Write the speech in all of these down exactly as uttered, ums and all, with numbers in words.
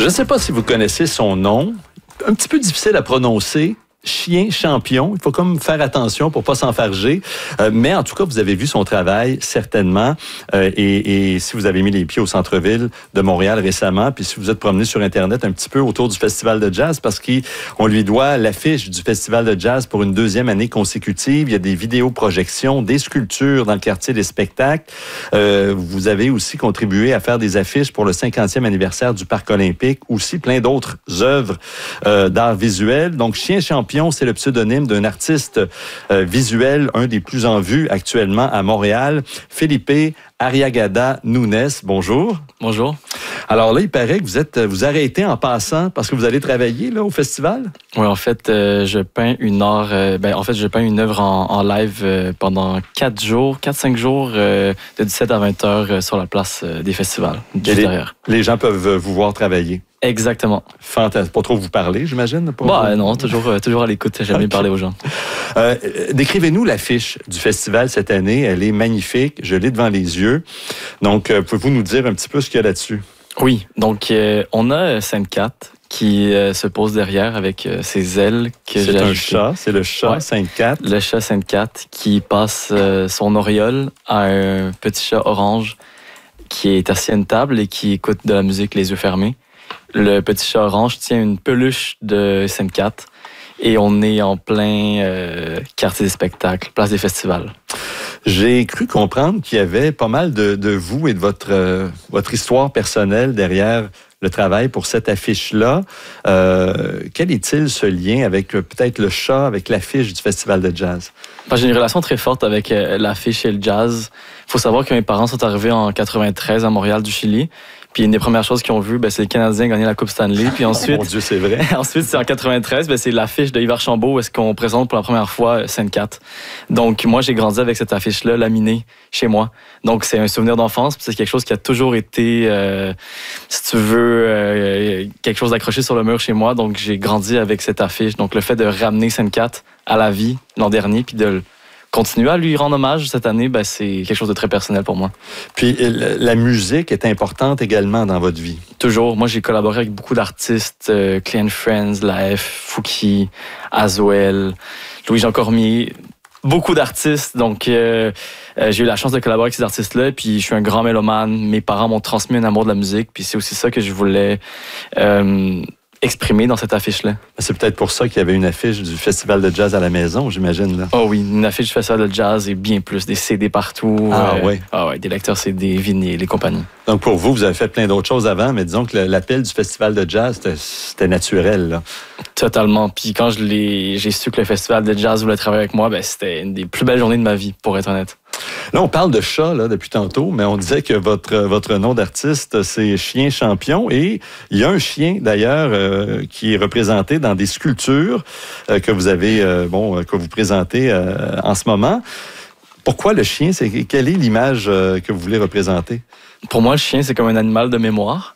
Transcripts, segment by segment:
Je ne sais pas si vous connaissez son nom, un petit peu difficile à prononcer. Chien champion. Il faut comme faire attention pour pas s'enfarger. Euh, mais en tout cas, vous avez vu son travail, certainement. Euh, et, et si vous avez mis les pieds au centre-ville de Montréal récemment, puis si vous êtes promené sur Internet un petit peu autour du Festival de jazz, parce qu'on lui doit l'affiche du Festival de jazz pour une deuxième année consécutive. Il y a des vidéoprojections, des sculptures dans le quartier des spectacles. Euh, vous avez aussi contribué à faire des affiches pour le cinquantième anniversaire du Parc olympique. Aussi plein d'autres œuvres euh, d'art visuel. Donc, Chien champion, c'est le pseudonyme d'un artiste euh, visuel, un des plus en vue actuellement à Montréal, Felipe Arriagada Nunes. Bonjour. Bonjour. Alors là, il paraît que vous êtes vous arrêtez en passant parce que vous allez travailler là au festival. Oui, en fait, euh, je peins une heure. Euh, ben, en fait, je peins une œuvre en, en live euh, pendant quatre jours, quatre cinq jours, euh, de dix-sept à vingt heures euh, sur la place euh, des festivals. Juste les, derrière. Les gens peuvent vous voir travailler. Exactement. Fantastique. Pas trop vous parler, j'imagine? Pas bah, vous... non, toujours, euh, toujours à l'écoute. J'aime bien okay. parler aux gens. Euh, décrivez-nous l'affiche du festival cette année. Elle est magnifique. Je l'ai devant les yeux. Donc, euh, pouvez-vous nous dire un petit peu ce qu'il y a là-dessus? Oui. Donc, euh, on a Sainte-Cat qui euh, se pose derrière avec euh, ses ailes que j'ai C'est un ajoutées. chat. C'est le chat ouais. Sainte-Cat. Le chat Sainte-Cat qui passe euh, son auréole à un petit chat orange qui est assis à une table et qui écoute de la musique les yeux fermés. Le petit chat orange tient une peluche de Sainte-Cat et on est en plein euh, quartier des spectacles, place des festivals. J'ai cru comprendre qu'il y avait pas mal de, de vous et de votre, euh, votre histoire personnelle derrière le travail pour cette affiche-là. Euh, quel est-il ce lien avec euh, peut-être le chat, avec l'affiche du Festival de jazz? J'ai une relation très forte avec euh, l'affiche et le jazz. Il faut savoir que mes parents sont arrivés en quatre-vingt-treize à Montréal du Chili. Puis une des premières choses qu'ils ont vues, ben, c'est les Canadiens gagner la Coupe Stanley. Puis ensuite, oh mon Dieu, c'est vrai. ensuite, c'est en quatre-vingt-treize, ben, c'est l'affiche de Yves Archambault où est-ce qu'on présente pour la première fois Sainte-Cat. Donc moi, j'ai grandi avec cette affiche-là laminée chez moi. Donc c'est un souvenir d'enfance. Puis c'est quelque chose qui a toujours été, euh, si tu veux, euh, quelque chose d'accroché sur le mur chez moi. Donc j'ai grandi avec cette affiche. Donc le fait de ramener Sainte-Cat à la vie l'an dernier, puis de continuer à lui rendre hommage cette année, ben, c'est quelque chose de très personnel pour moi. Puis la musique est importante également dans votre vie. Toujours. Moi, j'ai collaboré avec beaucoup d'artistes, euh, Clean Friends, La F, Fouki, Azuel, Louis-Jean Cormier, beaucoup d'artistes. Donc, euh, euh, j'ai eu la chance de collaborer avec ces artistes-là. Puis, je suis un grand mélomane. Mes parents m'ont transmis un amour de la musique. Puis, c'est aussi ça que je voulais Euh, exprimé dans cette affiche-là. C'est peut-être pour ça qu'il y avait une affiche du Festival de jazz à la maison, j'imagine. Là. Oh oui, une affiche du Festival de jazz et bien plus, des C D partout. Ah euh, oui? Ah ouais, des lecteurs C D, vinyles, les compagnies. Donc pour vous, vous avez fait plein d'autres choses avant, mais disons que l'appel du Festival de jazz, c'était naturel. Là. Totalement. Puis quand je l'ai, j'ai su que le Festival de jazz voulait travailler avec moi, ben, c'était une des plus belles journées de ma vie, pour être honnête. Là, on parle de chat là, depuis tantôt, mais on disait que votre, votre nom d'artiste, c'est Chien champion. Et il y a un chien, d'ailleurs, euh, qui est représenté dans des sculptures euh, que vous avez, euh, bon, euh, que vous présentez euh, en ce moment. Pourquoi le chien? C'est, quelle est l'image euh, que vous voulez représenter? Pour moi, le chien, c'est comme un animal de mémoire.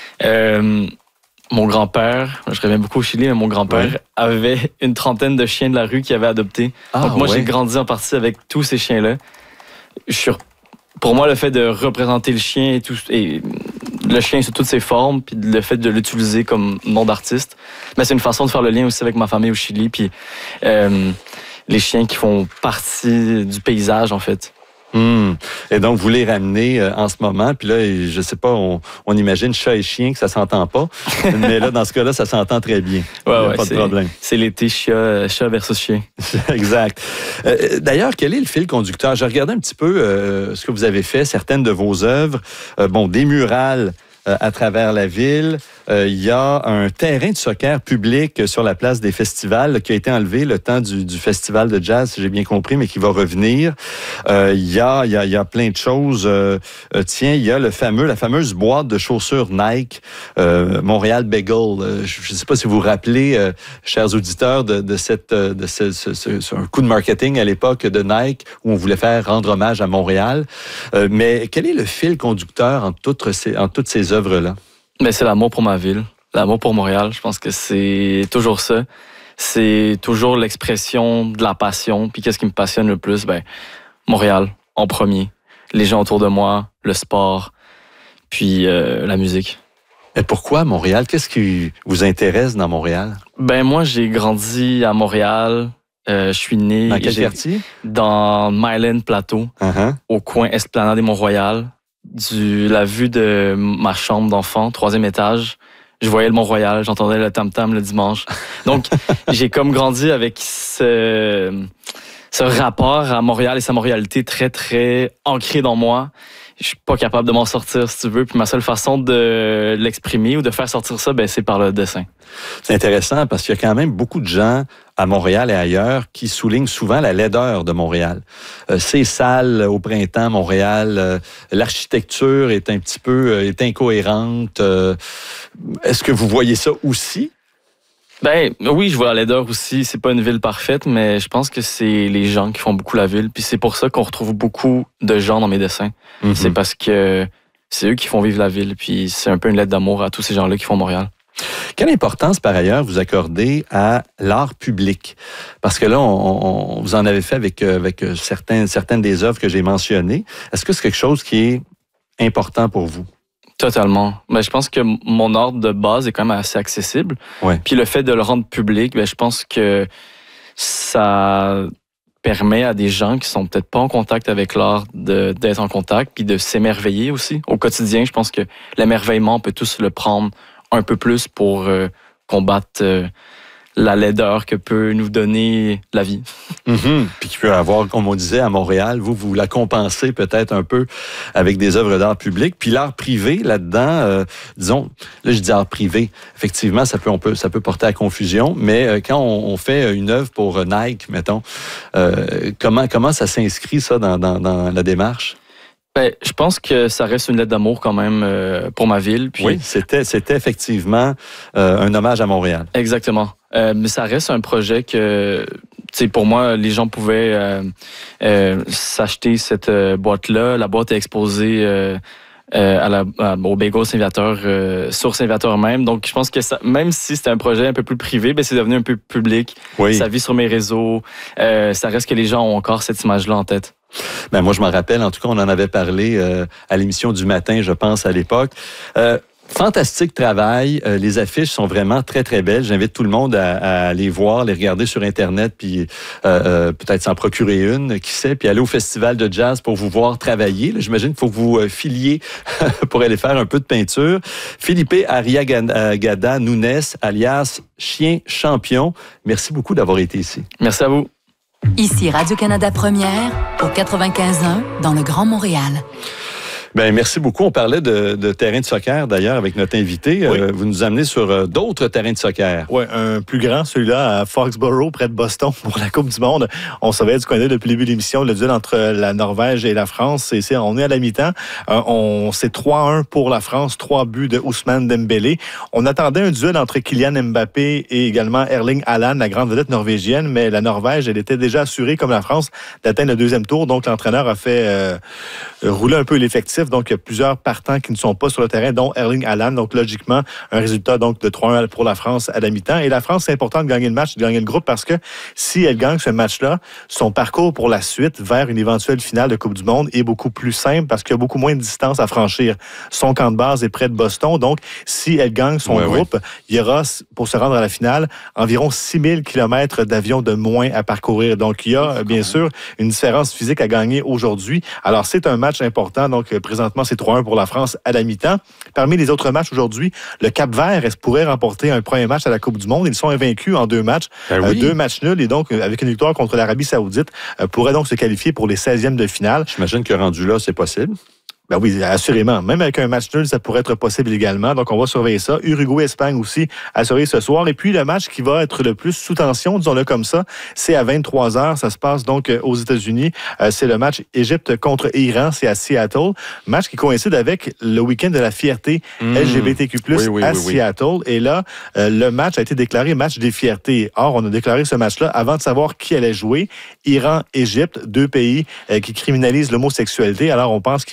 Euh, mon grand-père, je reviens beaucoup au Chili, mais mon grand-père ouais. avait une trentaine de chiens de la rue qu'il avait adoptés. Ah, Donc moi, ouais. j'ai grandi en partie avec tous ces chiens-là. Je suis, pour moi, le fait de représenter le chien et, tout, et le chien sous toutes ses formes, puis le fait de l'utiliser comme nom d'artiste, ben, c'est une façon de faire le lien aussi avec ma famille au Chili, puis euh, les chiens qui font partie du paysage, en fait. Mmh. Et donc, vous les ramenez euh, en ce moment. Puis là, je sais pas, on, on imagine chat et chien que ça s'entend pas. Mais là, dans ce cas-là, ça s'entend très bien. Ouais, Il n'y a ouais, pas de problème. C'est l'été chat, chat versus chien. Exact. Euh, d'ailleurs, quel est le fil conducteur? J'ai regardé un petit peu euh, ce que vous avez fait, certaines de vos œuvres. Euh, bon, des murales euh, à travers la ville. Euh, il y a un terrain de soccer public sur la place des festivals là, qui a été enlevé le temps du, du festival de jazz, si j'ai bien compris, mais qui va revenir. Euh, il y a, il y a, il y a plein de choses. Euh, euh, tiens, il y a le fameux, la fameuse boîte de chaussures Nike, euh, Montréal Bagel. Euh, je ne sais pas si vous vous rappelez, euh, chers auditeurs, de, de cette, de ce, ce, ce, ce un coup de marketing à l'époque de Nike où on voulait faire rendre hommage à Montréal. Euh, mais quel est le fil conducteur en toutes ces, en toutes ces œuvres-là? Ben, c'est l'amour pour ma ville, l'amour pour Montréal. Je pense que c'est toujours ça. C'est toujours l'expression de la passion. Puis qu'est-ce qui me passionne le plus? Ben, Montréal, en premier. Les gens autour de moi, le sport, puis euh, la musique. Et pourquoi Montréal? Qu'est-ce qui vous intéresse dans Montréal? Ben moi, j'ai grandi à Montréal. Euh, je suis né... Dans quel quartier? Dans Myland Plateau, uh-huh. au coin Esplanade et Mont-Royal. Du, la vue de ma chambre d'enfant, troisième étage, je voyais le Mont-Royal, j'entendais le tam-tam le dimanche. Donc, j'ai comme grandi avec ce, ce rapport à Montréal et sa moralité très, très ancré dans moi. Je suis pas capable de m'en sortir, si tu veux. Puis ma seule façon de l'exprimer ou de faire sortir ça, ben, c'est par le dessin. C'est intéressant parce qu'il y a quand même beaucoup de gens à Montréal et ailleurs qui soulignent souvent la laideur de Montréal. Euh, c'est sale au printemps, Montréal. Euh, l'architecture est un petit peu euh, est incohérente. Euh, est-ce que vous voyez ça aussi? Ben oui, je vois la laideur aussi. C'est pas une ville parfaite, mais je pense que c'est les gens qui font beaucoup la ville. Puis c'est pour ça qu'on retrouve beaucoup de gens dans mes dessins. Mm-hmm. C'est parce que c'est eux qui font vivre la ville. Puis c'est un peu une lettre d'amour à tous ces gens-là qui font Montréal. Quelle importance, par ailleurs, vous accordez à l'art public? Parce que là, on, on, vous en avez fait avec, avec certains, certaines des œuvres que j'ai mentionnées. Est-ce que c'est quelque chose qui est important pour vous? Totalement. Ben, je pense que mon art de base est quand même assez accessible. Ouais. Puis le fait de le rendre public, ben, je pense que ça permet à des gens qui sont peut-être pas en contact avec l'art de, d'être en contact puis de s'émerveiller aussi. Au quotidien, je pense que l'émerveillement, on peut tous le prendre un peu plus pour euh, combattre euh, la laideur que peut nous donner la vie. Mm-hmm. Puis qui peut avoir, comme on disait, à Montréal, vous, vous la compensez peut-être un peu avec des œuvres d'art public. Puis l'art privé, là-dedans, euh, disons, là je dis art privé, effectivement, ça peut, on peut, ça peut porter à confusion, mais euh, quand on, on fait une œuvre pour Nike, mettons, euh, comment, comment ça s'inscrit, ça, dans, dans, dans la démarche? Ben, je pense que ça reste une lettre d'amour quand même euh, pour ma ville. Puis... Oui, c'était, c'était effectivement euh, un hommage à Montréal. Exactement. Euh, mais ça reste un projet que, tu sais, pour moi, les gens pouvaient euh, euh, s'acheter cette euh, boîte-là. La boîte est exposée euh, euh, à la, à, au Bagel Saint-Viateur, euh, sur Saint-Viateur même. Donc, je pense que ça, même si c'était un projet un peu plus privé, ben, c'est devenu un peu public. Oui. Ça vit sur mes réseaux. Euh, ça reste que les gens ont encore cette image-là en tête. Ben moi, je m'en rappelle. En tout cas, on en avait parlé euh, à l'émission du matin, je pense, à l'époque. Euh, fantastique travail. Euh, les affiches sont vraiment très, très belles. J'invite tout le monde à, à les voir, les regarder sur Internet, puis euh, euh, peut-être s'en procurer une, qui sait, puis aller au festival de jazz pour vous voir travailler. Là, j'imagine qu'il faut que vous euh, filiez pour aller faire un peu de peinture. Philippe Arriagada Nunes, alias Chien Champion, merci beaucoup d'avoir été ici. Merci à vous. Ici Radio-Canada Première, au quatre-vingt-quinze un, dans le Grand Montréal. Bien, merci beaucoup. On parlait de, de terrain de soccer, d'ailleurs, avec notre invité. Oui. Euh, vous nous amenez sur euh, d'autres terrains de soccer. Oui, un plus grand, celui-là, à Foxborough, près de Boston, pour la Coupe du Monde. On savait du connaît depuis le début de l'émission, le duel entre la Norvège et la France. Et c'est, on est à la mi-temps. Euh, on, c'est trois un pour la France, trois buts de Ousmane Dembélé. On attendait un duel entre Kylian Mbappé et également Erling Haaland, la grande vedette norvégienne, mais la Norvège, elle était déjà assurée, comme la France, d'atteindre le deuxième tour. Donc, l'entraîneur a fait euh, rouler un peu l'effectif. Donc, il y a plusieurs partants qui ne sont pas sur le terrain, dont Erling Haaland. Donc, logiquement, un résultat donc de trois un pour la France à la mi-temps. Et la France, c'est important de gagner le match, de gagner le groupe, parce que si elle gagne ce match-là, son parcours pour la suite vers une éventuelle finale de Coupe du Monde est beaucoup plus simple parce qu'il y a beaucoup moins de distance à franchir. Son camp de base est près de Boston. Donc, si elle gagne son ouais, groupe, ouais. il y aura, pour se rendre à la finale, environ six mille kilomètres d'avion de moins à parcourir. Donc, il y a, bien sûr, une différence physique à gagner aujourd'hui. Alors, c'est un match important. Donc, présentement, c'est trois un pour la France à la mi-temps. Parmi les autres matchs aujourd'hui, le Cap-Vert pourrait remporter un premier match à la Coupe du Monde. Ils sont invaincus en deux matchs. Ben oui. euh, deux matchs nuls. Et donc, avec une victoire contre l'Arabie Saoudite, euh, pourrait donc se qualifier pour les seizièmes de finale. J'imagine que rendu là, c'est possible. Ben oui, assurément. Même avec un match nul, ça pourrait être possible également. Donc, on va surveiller ça. Uruguay-Espagne aussi à surveiller ce soir. Et puis, le match qui va être le plus sous tension, disons-le comme ça, c'est à vingt-trois heures. Ça se passe donc aux États-Unis. Euh, c'est le match Égypte contre Iran. C'est à Seattle. Match qui coïncide avec le week-end de la fierté mmh. L G B T Q plus, oui, oui, à oui, Seattle. Oui. Et là, euh, le match a été déclaré match des fiertés. Or, on a déclaré ce match-là avant de savoir qui allait jouer. Iran-Égypte, deux pays euh, qui criminalisent l'homosexualité. Alors, on pense qu'il pourrait y avoir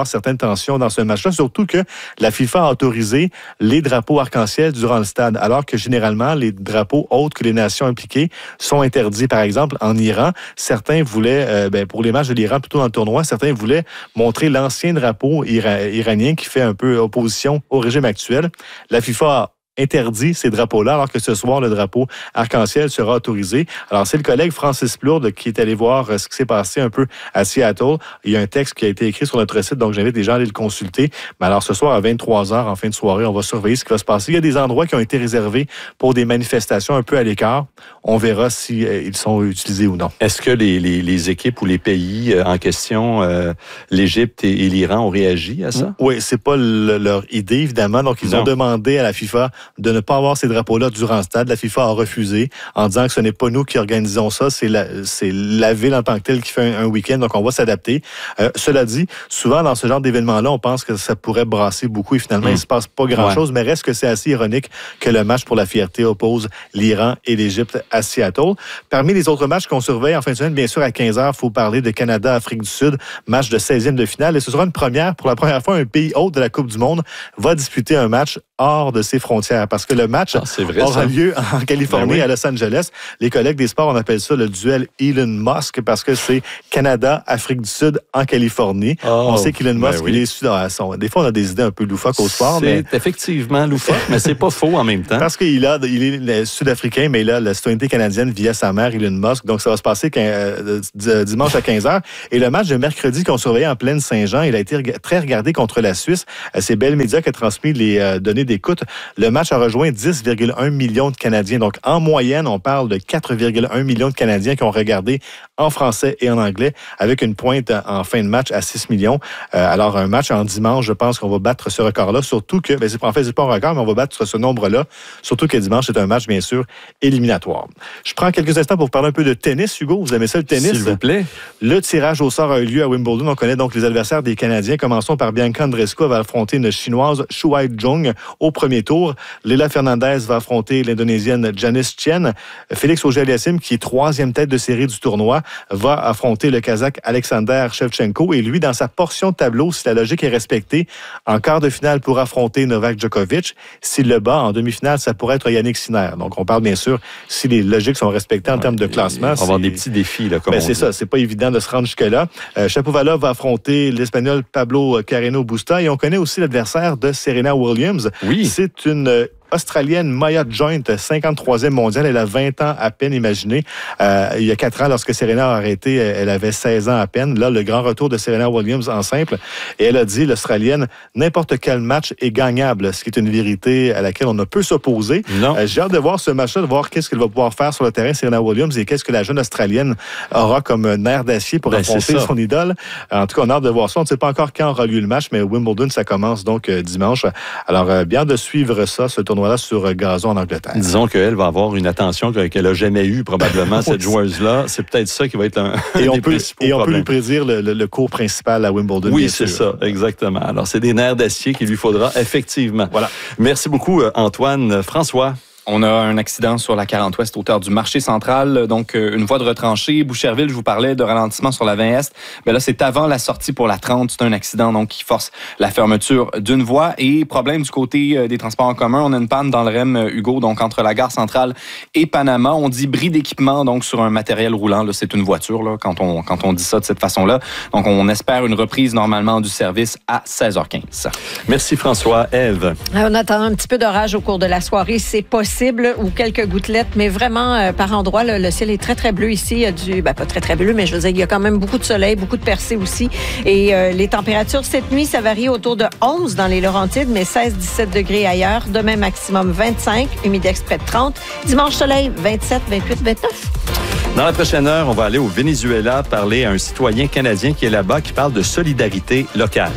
avoir certaines tensions dans ce match-là, surtout que la FIFA a autorisé les drapeaux arc-en-ciel durant le stade, alors que généralement, les drapeaux autres que les nations impliquées sont interdits. Par exemple, en Iran, certains voulaient, euh, ben, pour les matchs de l'Iran, plutôt dans le tournoi, certains voulaient montrer l'ancien drapeau ira- iranien qui fait un peu opposition au régime actuel. La FIFA a interdit ces drapeaux-là, alors que ce soir, le drapeau arc-en-ciel sera autorisé. Alors, c'est le collègue Francis Plourde qui est allé voir ce qui s'est passé un peu à Seattle. Il y a un texte qui a été écrit sur notre site, donc j'invite les gens à aller le consulter. Mais alors, ce soir, à vingt-trois heures, en fin de soirée, on va surveiller ce qui va se passer. Il y a des endroits qui ont été réservés pour des manifestations un peu à l'écart. On verra si euh, ils sont utilisés ou non. Est-ce que les, les, les équipes ou les pays euh, en question, euh, l'Égypte et, et l'Iran, ont réagi à ça? Oui, c'est pas le, leur idée, évidemment. Donc, ils non. ont demandé à la FIFA de ne pas avoir ces drapeaux-là durant le stade. La FIFA a refusé en disant que ce n'est pas nous qui organisons ça, c'est la, c'est la ville en tant que telle qui fait un, un week-end, donc on va s'adapter. Euh, cela dit, souvent dans ce genre d'événements-là, on pense que ça pourrait brasser beaucoup et finalement, mmh. il ne se passe pas grand-chose, ouais. mais reste que c'est assez ironique que le match pour la fierté oppose l'Iran et l'Égypte à Seattle. Parmi les autres matchs qu'on surveille en fin de semaine, bien sûr, à quinze heures, il faut parler de Canada-Afrique du Sud, match de seizième de finale, et ce sera une première. Pour la première fois, un pays hôte de la Coupe du Monde va disputer un match hors de ses frontières, parce que le match ah, vrai, aura ça. lieu en Californie, ben oui. à Los Angeles. Les collègues des sports, on appelle ça le duel Elon Musk, parce que c'est Canada, Afrique du Sud en Californie. Oh, on sait qu'Elon Musk, ben oui. il est issu dans son... Des fois, on a des idées un peu loufoques au sport. C'est mais... effectivement loufoque, mais c'est pas faux en même temps. Parce qu'il a, il est sud-africain, mais il a la citoyenneté canadienne via sa mère, Elon Musk. Donc, ça va se passer euh, dimanche à quinze heures. Et le match de mercredi qu'on surveillait en pleine Saint-Jean, il a été très regardé contre la Suisse. C'est Bell Media qui a transmis les euh, données d'écoute. Le match a rejoint dix virgule un millions de Canadiens. Donc, en moyenne, on parle de quatre virgule un millions de Canadiens qui ont regardé en français et en anglais, avec une pointe en fin de match à six millions. Euh, alors, un match en dimanche, je pense qu'on va battre ce record-là, surtout que, ben, c'est, en fait, c'est pas un record, mais on va battre ce nombre-là, surtout que dimanche, c'est un match, bien sûr, éliminatoire. Je prends quelques instants pour vous parler un peu de tennis. Hugo, vous aimez ça, le tennis? S'il vous plaît. Le tirage au sort a eu lieu à Wimbledon. On connaît donc les adversaires des Canadiens. Commençons par Bianca Andreescu. Elle va affronter une Chinoise, Shuai Zhong, au premier tour. Leila Fernandez va affronter l'Indonésienne Janice Chen. Félix Auger-Aliassime, qui est troisième tête de série du tournoi, va affronter le Kazakh Alexander Shevchenko. Et lui, dans sa portion de tableau, si la logique est respectée, en quart de finale pour affronter Novak Djokovic. S'il le bat en demi-finale, ça pourrait être Yannick Sinner. Donc, on parle bien sûr si les logiques sont respectées en ouais, termes de classement. On va avoir des petits défis, là, comme ben, on c'est dit. ça, c'est pas évident de se rendre jusque-là. Euh, Shapovalov va affronter l'Espagnol Pablo Carreno Busta. Et on connaît aussi l'adversaire de Serena Williams. Oui. C'est une Australienne, Maya Joint, cinquante-troisième mondiale. Elle a vingt ans à peine, imaginez. Euh, il y a quatre ans, lorsque Serena a arrêté, elle avait seize ans à peine. Là, le grand retour de Serena Williams en simple. Et elle a dit, l'Australienne, n'importe quel match est gagnable, ce qui est une vérité à laquelle on ne peut s'opposer. Non. Euh, j'ai hâte de voir ce match-là, de voir qu'est-ce qu'elle va pouvoir faire sur le terrain, Serena Williams, et qu'est-ce que la jeune Australienne aura comme nerf d'acier pour ben, affronter son idole. En tout cas, on a hâte de voir ça. On ne sait pas encore quand aura lieu le match, mais Wimbledon, ça commence donc euh, dimanche. Alors, euh, bien de suivre ça, ce tournoi là sur gazon en Angleterre. Disons qu'elle va avoir une attention qu'elle n'a jamais eue, probablement, cette joueuse-là. C'est peut-être ça qui va être un, et un on des peut, principaux Et on problèmes. peut lui prédire le, le, le cours principal à Wimbledon. Oui, c'est sûr. ça, exactement. Alors, c'est des nerfs d'acier qu'il lui faudra, effectivement. Voilà. Merci beaucoup, Antoine. François? On a un accident sur la quarante ouest, hauteur du marché central, donc une voie de retranchée. Boucherville, je vous parlais de ralentissement sur la vingt est. Mais là, c'est avant la sortie pour la trente. C'est un accident donc qui force la fermeture d'une voie. Et problème du côté des transports en commun, on a une panne dans le R E M Hugo, donc entre la gare centrale et Panama. On dit bris d'équipement donc sur un matériel roulant. Là, c'est une voiture là, quand on quand on dit ça de cette façon-là. Donc, on espère une reprise normalement du service à seize heures quinze. Merci François. Ève? On attend un petit peu d'orage au cours de la soirée. C'est possible. Ou quelques gouttelettes, mais vraiment, euh, par endroits, là, le ciel est très, très bleu ici. Il y a du, ben, pas très, très bleu, mais je veux dire, il y a quand même beaucoup de soleil, beaucoup de percées aussi. Et euh, les températures, cette nuit, ça varie autour de onze dans les Laurentides, mais seize à dix-sept degrés ailleurs. Demain, maximum vingt-cinq, humidex près de trente. Dimanche, soleil, vingt-sept, vingt-huit, vingt-neuf. Dans la prochaine heure, on va aller au Venezuela parler à un citoyen canadien qui est là-bas, qui parle de solidarité locale.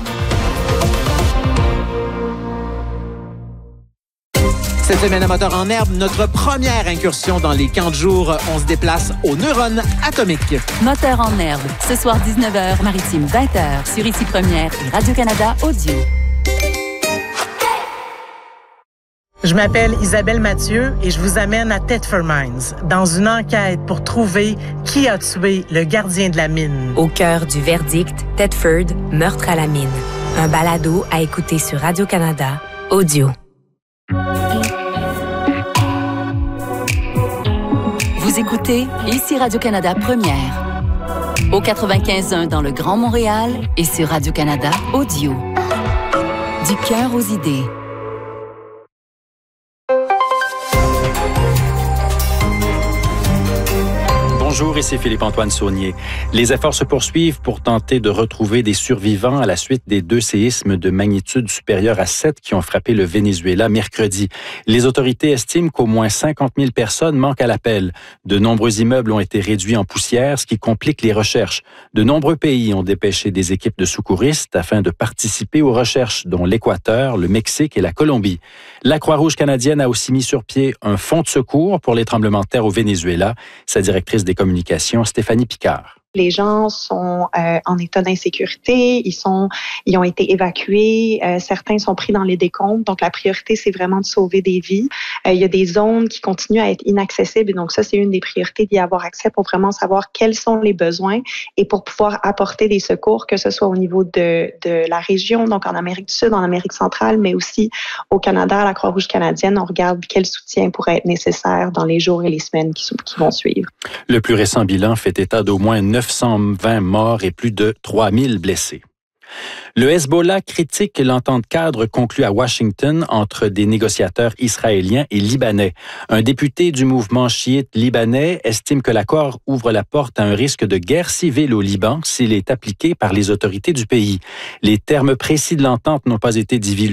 Cette semaine à Moteur en herbe, notre première incursion dans les camps de jour. On se déplace aux neurones atomiques. Moteur en herbe, ce soir dix-neuf heures, Maritime vingt heures, sur Ici Première et Radio-Canada Audio. Je m'appelle Isabelle Mathieu et je vous amène à Thetford Mines dans une enquête pour trouver qui a tué le gardien de la mine. Au cœur du verdict, Thetford, meurtre à la mine. Un balado à écouter sur Radio-Canada, audio. Vous écoutez ici Radio-Canada Première. Au quatre-vingt-quinze point un dans le Grand Montréal et sur Radio-Canada Audio. Du cœur aux idées. Bonjour, ici Philippe-Antoine Saunier. Les efforts se poursuivent pour tenter de retrouver des survivants à la suite des deux séismes de magnitude supérieure à sept qui ont frappé le Venezuela mercredi. Les autorités estiment qu'au moins cinquante mille personnes manquent à l'appel. De nombreux immeubles ont été réduits en poussière, ce qui complique les recherches. De nombreux pays ont dépêché des équipes de secouristes afin de participer aux recherches, dont l'Équateur, le Mexique et la Colombie. La Croix-Rouge canadienne a aussi mis sur pied un fonds de secours pour les tremblements de terre au Venezuela. Sa directrice des communications, Stéphanie Picard. Les gens sont euh, en état d'insécurité, ils sont, ils ont été évacués, euh, certains sont pris dans les décombres. Donc la priorité, c'est vraiment de sauver des vies. Euh, il y a des zones qui continuent à être inaccessibles, et donc ça, c'est une des priorités d'y avoir accès pour vraiment savoir quels sont les besoins et pour pouvoir apporter des secours, que ce soit au niveau de, de la région, donc en Amérique du Sud, en Amérique centrale, mais aussi au Canada, à la Croix-Rouge canadienne. On regarde quel soutien pourrait être nécessaire dans les jours et les semaines qui, qui vont suivre. Le plus récent bilan fait état d'au moins neuf cent vingt morts et plus de trois mille blessés. Le Hezbollah critique l'entente cadre conclue à Washington entre des négociateurs israéliens et libanais. Un député du mouvement chiite libanais estime que l'accord ouvre la porte à un risque de guerre civile au Liban s'il est appliqué par les autorités du pays. Les termes précis de l'entente n'ont pas été divulgués